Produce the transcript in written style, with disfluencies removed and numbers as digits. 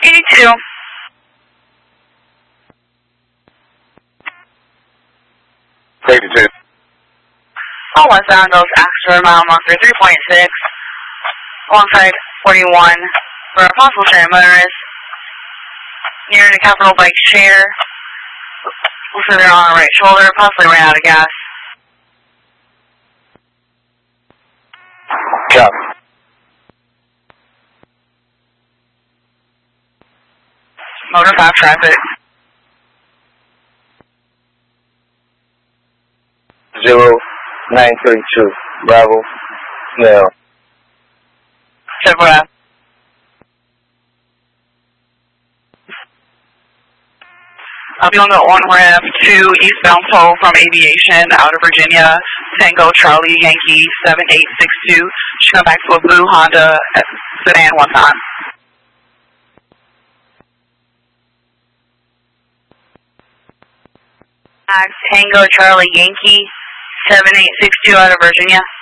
82. All westbound goes Axford, mile marker 3.6, alongside 41 for a possible stranded motorist near the Capitol Bike chair. Looks like they're on the right shoulder, possibly ran out of gas. Copy. Motor 5 traffic. 0932, Bravo, Snell. Chevrolet. I'll be on the on-ramp to eastbound toll from Aviation out of Virginia, Tango Charlie Yankee 7862. Should come back to a blue Honda sedan one time. Tango Charlie Yankee 7862 out of Virginia.